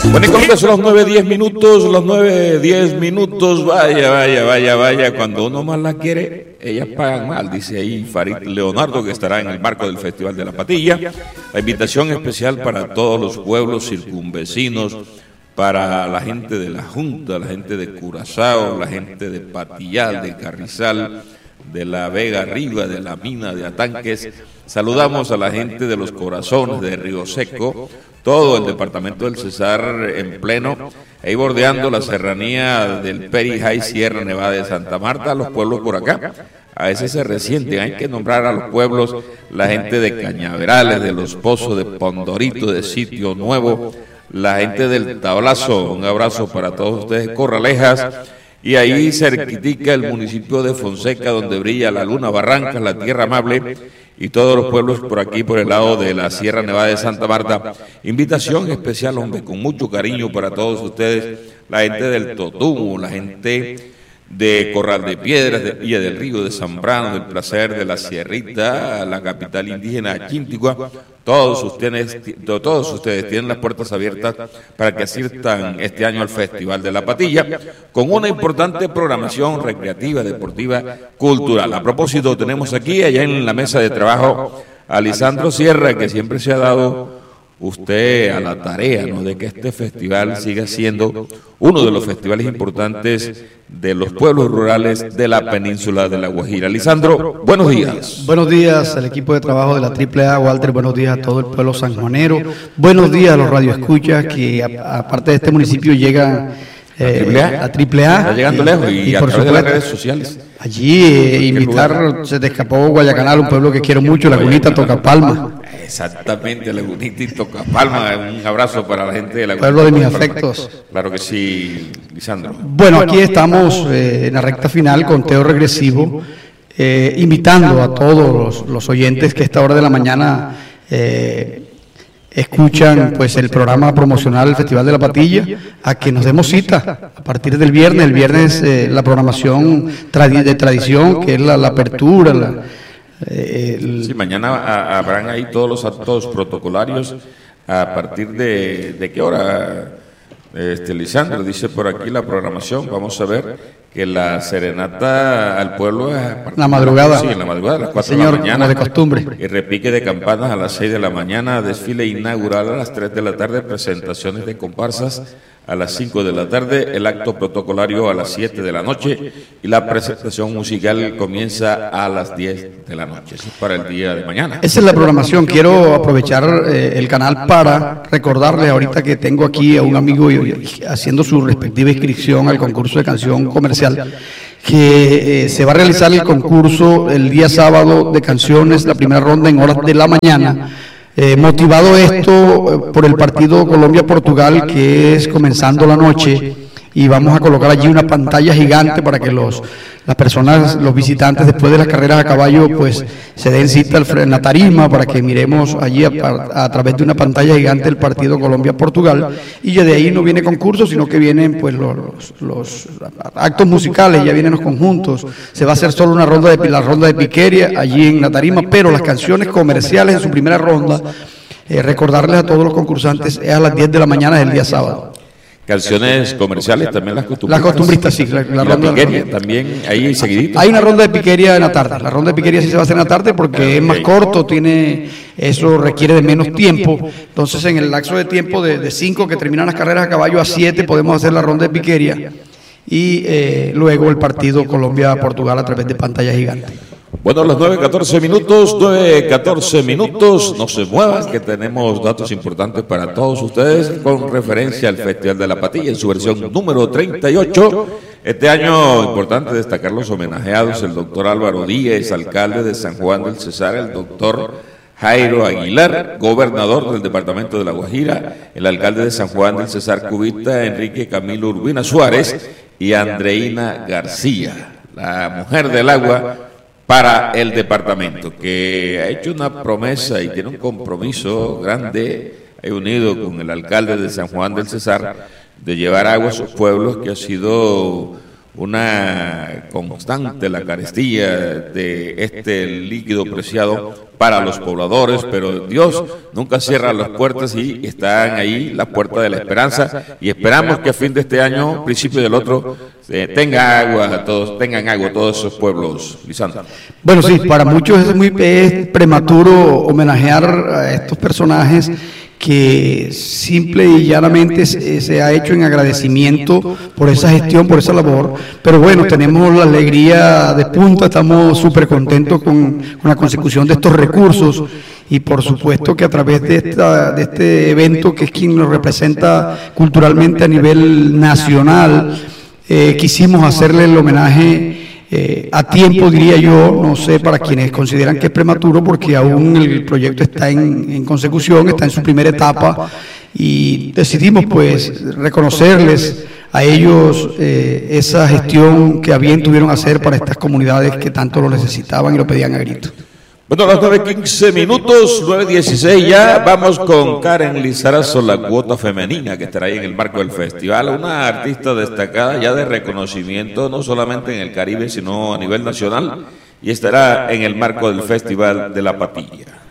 Bueno, y cuando son las 9:10 minutos, las 9:10 minutos, vaya, cuando uno más la quiere, ellas pagan mal, dice ahí Farid Leonardo, que estará en el marco del Festival de la Patilla. La invitación especial para todos los pueblos circunvecinos, para la gente de la Junta, la gente de Curazao, la gente de Patillal, de Carrizal, de la Vega Arriba, de la Mina de Atanques. Saludamos a la gente de Los Corazones, de Río Seco, todo el departamento del Cesar en pleno, ahí bordeando la serranía del Perijay, Sierra Nevada de Santa Marta, los pueblos por acá. A veces se resienten, hay que nombrar a los pueblos, la gente de Cañaverales, de Los Pozos, de Pondorito, de Sitio Nuevo, la gente del Tablazo, un abrazo para todos ustedes, Corralejas, y ahí cerquitica el municipio de Fonseca, donde brilla la luna, Barrancas, la tierra amable, y todos los pueblos por aquí, por el lado de la Sierra Nevada de Santa Marta. Invitación especial, hombre, con mucho cariño para todos ustedes, la gente del Totumo, la gente de Corral de Piedras, de Villa del Río, de Zambrano, del Placer, de la Sierrita, la capital indígena Chintigua. Todos ustedes tienen las puertas abiertas para que asistan este año al Festival de la Patilla con una importante programación recreativa, deportiva, cultural. A propósito, tenemos aquí, allá en la mesa de trabajo, a Lisandro Sierra, que siempre se ha dado usted a la tarea, ¿no?, de que este festival siga siendo uno de los festivales importantes de los pueblos rurales de la península de La Guajira. Lisandro, buenos días. Buenos días al equipo de trabajo de la AAA, Walter, buenos días a todo el pueblo sanjuanero, buenos días a los radioescuchas que aparte de este municipio llegan a AAA. Está llegando lejos y a través de las redes sociales. Allí invitar, se te escapó Guayacanal, un pueblo que quiero mucho, Lagunita, Tocapalma. Exactamente, Lagunita y Tocapalma. Un abrazo para la gente de Lagunita. Pueblo de mis afectos. Claro que sí, Lisandro. Bueno, aquí estamos en la recta final, conteo regresivo, invitando a todos los oyentes que a esta hora de la mañana escuchan pues el programa promocional del Festival de la Patilla, a que nos demos cita a partir del viernes. El viernes la programación de tradición, que es la apertura. Sí, mañana habrán ahí todos los actos protocolarios. ¿A partir de qué hora, Lisandro? Dice por aquí la programación. Vamos a ver que la serenata al pueblo es la madrugada. Sí, en la madrugada, a las 4 Señor, de la mañana. de costumbre. Y repique de campanas a las 6 de la mañana, desfile inaugural a las 3 de la tarde, presentaciones de comparsas a las 5 de la tarde, el acto protocolario a las 7 de la noche y la presentación musical comienza a las 10 de la noche. Eso es para el día de mañana. Esa es la programación. Quiero aprovechar el canal para recordarles ahorita que tengo aquí a un amigo haciendo su respectiva inscripción al concurso de canción comercial, que se va a realizar el concurso el día sábado de canciones, la primera ronda en horas de la mañana. Motivado esto por el partido Colombia-Portugal, que es comenzando la noche, y vamos a colocar allí una pantalla gigante para que las personas, los visitantes después de las carreras a caballo, pues se den cita en la tarima para que miremos allí a través de una pantalla gigante el partido Colombia-Portugal. Y ya de ahí no viene concurso, sino que vienen pues los actos musicales, ya vienen los conjuntos. Se va a hacer solo la ronda de piquería allí en la tarima, pero las canciones comerciales en su primera ronda, recordarles a todos los concursantes, es a las 10 de la mañana del día sábado. Canciones comerciales, también las costumbristas. Las costumbristas, sí. La ronda de piquería, también ahí seguidito. Hay una ronda de piquería en la tarde. La ronda de piquería sí se va a hacer en la tarde porque es más corto, eso requiere de menos tiempo. Entonces, en el lapso de tiempo de 5 que terminan las carreras a caballo a 7, podemos hacer la ronda de piquería. Y luego el partido Colombia-Portugal a través de pantalla gigante. Bueno, las 9:14 minutos, no se muevan, que tenemos datos importantes para todos ustedes con referencia al Festival de la Patilla en su versión número 38. Este año, importante destacar los homenajeados, el doctor Álvaro Díez, alcalde de San Juan del Cesar, el doctor Jairo Aguilar, gobernador del departamento de La Guajira, el alcalde de San Juan del Cesar Cubita, Enrique Camilo Urbina Suárez, y Andreina García, la mujer del agua para el departamento, que ha hecho una promesa y tiene un compromiso grande, unido con el alcalde de San Juan del Cesar, de llevar agua a sus pueblos, que ha sido una constante la carestía de este líquido preciado para los pobladores, pero Dios nunca cierra las puertas y están ahí las puertas de la esperanza, y esperamos que a fin de este año, principio del otro, tengan agua todos esos pueblos, Lisandro. Bueno, sí, para muchos es prematuro homenajear a estos personajes que simple y llanamente se ha hecho en agradecimiento por esa gestión, por esa labor, pero bueno, tenemos la alegría de punta, estamos súper contentos con la consecución de estos recursos, y por supuesto que a través de este evento, que es quien nos representa culturalmente a nivel nacional, quisimos hacerle el homenaje a tiempo, diría yo, no sé, para quienes consideran que es prematuro, porque aún el proyecto está en consecución, está en su primera etapa, y decidimos pues reconocerles a ellos esa gestión que a bien tuvieron hacer para estas comunidades que tanto lo necesitaban y lo pedían a grito. Bueno, a las 9:15 minutos, 9:16 ya, vamos con Karen Lizarazo, la cuota femenina que estará ahí en el marco del festival, una artista destacada ya de reconocimiento, no solamente en el Caribe, sino a nivel nacional, y estará en el marco del Festival de la Patilla.